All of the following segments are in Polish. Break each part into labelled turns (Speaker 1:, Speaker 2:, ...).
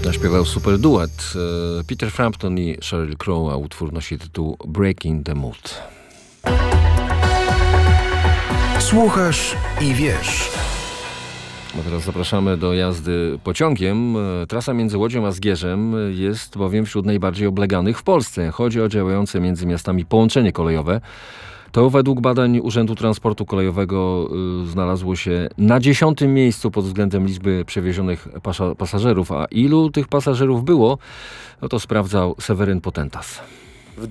Speaker 1: Zaśpiewał super duet Peter Frampton i Sheryl Crow, a utwór nosi tytuł Breaking the Mood.
Speaker 2: Słuchasz i wiesz.
Speaker 1: A teraz zapraszamy do jazdy pociągiem. Trasa między Łodzią a Zgierzem jest bowiem wśród najbardziej obleganych w Polsce. Chodzi o działające między miastami połączenie kolejowe. To według badań Urzędu Transportu Kolejowego znalazło się na 10. miejscu pod względem liczby przewiezionych pasażerów. A ilu tych pasażerów było, no to sprawdzał Seweryn Potentas.
Speaker 3: W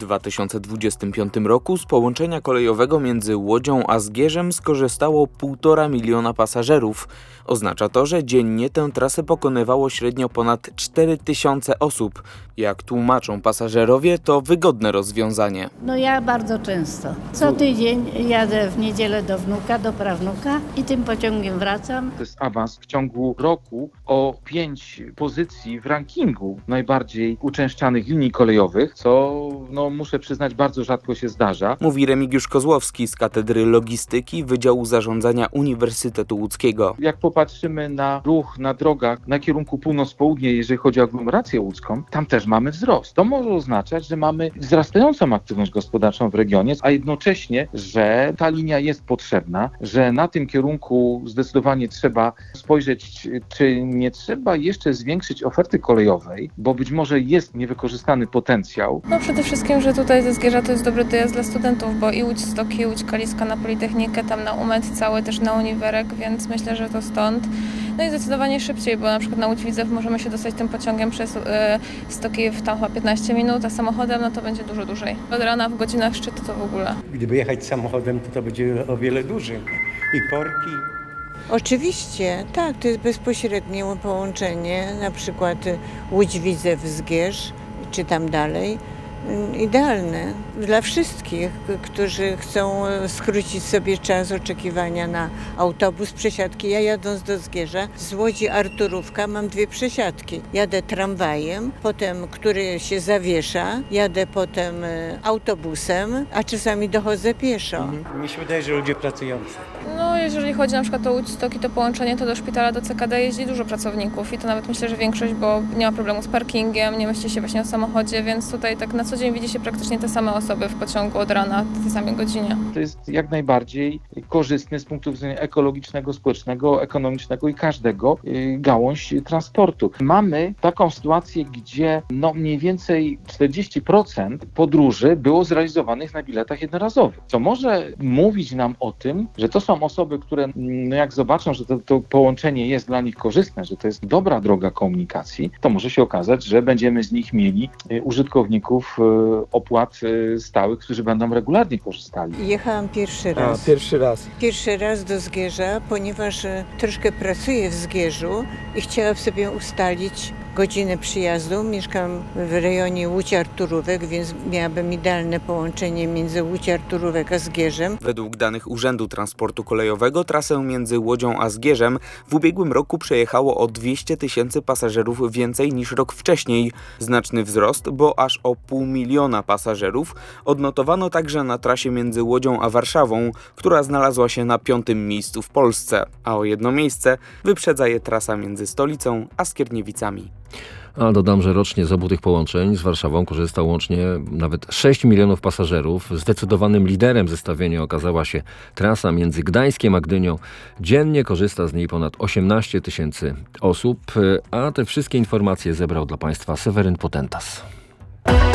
Speaker 3: 2025 roku z połączenia kolejowego między Łodzią a Zgierzem skorzystało 1,5 miliona pasażerów. Oznacza to, że dziennie tę trasę pokonywało średnio ponad 4000 osób. Jak tłumaczą pasażerowie, to wygodne rozwiązanie.
Speaker 4: No ja bardzo często. Co tydzień jadę w niedzielę do wnuka, do prawnuka i tym pociągiem wracam.
Speaker 5: To jest awans w ciągu roku o 5 pozycji w rankingu najbardziej uczęszczanych linii kolejowych, co muszę przyznać bardzo rzadko się zdarza.
Speaker 3: Mówi Remigiusz Kozłowski z Katedry Logistyki Wydziału Zarządzania Uniwersytetu Łódzkiego.
Speaker 5: Jak popatrzymy na ruch na drogach na kierunku północ-południe, jeżeli chodzi o aglomerację łódzką, tam też mamy wzrost. To może oznaczać, że mamy wzrastającą aktywność gospodarczą w regionie, a jednocześnie, że ta linia jest potrzebna, że na tym kierunku zdecydowanie trzeba spojrzeć, czy nie trzeba jeszcze zwiększyć oferty kolejowej, bo być może jest niewykorzystany potencjał.
Speaker 6: Przede wszystkim, że tutaj ze Zgierza to jest dobry dojazd dla studentów, bo i Łódź Stoki, i Łódź Kaliska na Politechnikę, tam na UMED cały, też na Uniwerek, więc myślę, że to stąd. No i zdecydowanie szybciej, bo na przykład na Łódź Widzew możemy się dostać tym pociągiem przez Stoki w tam chyba 15 minut, a samochodem to będzie dużo dłużej. Od rana w godzinach szczytu to w ogóle.
Speaker 7: Gdyby jechać samochodem, to będzie o wiele dłużej. I korki.
Speaker 8: Oczywiście, tak, to jest bezpośrednie połączenie, na przykład Łódź Widzew Zgierz, czy tam dalej. Idealne dla wszystkich, którzy chcą skrócić sobie czas oczekiwania na autobus, przesiadki. Ja jadąc do Zgierza z Łodzi Arturówka mam 2 przesiadki. Jadę tramwajem, potem który się zawiesza, jadę potem autobusem, a czasami dochodzę pieszo.
Speaker 7: Mi się wydaje, że ludzie pracujący.
Speaker 6: No jeżeli chodzi na przykład o Łódź Stoki, to połączenie to do szpitala, do CKD jeździ dużo pracowników i to nawet myślę, że większość, bo nie ma problemu z parkingiem, nie myśli się właśnie o samochodzie, więc tutaj tak na co dzień widzi się praktycznie te same osoby w pociągu od rana, w tej samej godzinie.
Speaker 5: To jest jak najbardziej korzystne z punktu widzenia ekologicznego, społecznego, ekonomicznego i każdego gałąź transportu. Mamy taką sytuację, gdzie mniej więcej 40% podróży było zrealizowanych na biletach jednorazowych, co może mówić nam o tym, że to są osoby, które jak zobaczą, że to połączenie jest dla nich korzystne, że to jest dobra droga komunikacji, to może się okazać, że będziemy z nich mieli użytkowników opłat stałych, którzy będą regularnie korzystali.
Speaker 8: Jechałam pierwszy raz. Pierwszy raz do Zgierza, ponieważ troszkę pracuję w Zgierzu i chciałam sobie ustalić godzinę przyjazdu. Mieszkam w rejonie Łódź Arturówek, więc miałabym idealne połączenie między Łódź Arturówek a Zgierzem.
Speaker 3: Według danych Urzędu Transportu Kolejowego trasę między Łodzią a Zgierzem w ubiegłym roku przejechało o 200 000 pasażerów więcej niż rok wcześniej. Znaczny wzrost, bo aż o 500 000 pasażerów odnotowano także na trasie między Łodzią a Warszawą, która znalazła się na 5. miejscu w Polsce, a o 1 miejsce wyprzedza je trasa między stolicą a Skierniewicami.
Speaker 1: A dodam, że rocznie z obu tych połączeń z Warszawą korzysta łącznie nawet 6 milionów pasażerów. Zdecydowanym liderem zestawienia okazała się trasa między Gdańskiem a Gdynią. Dziennie korzysta z niej ponad 18 000 osób, a te wszystkie informacje zebrał dla Państwa Seweryn Potentas.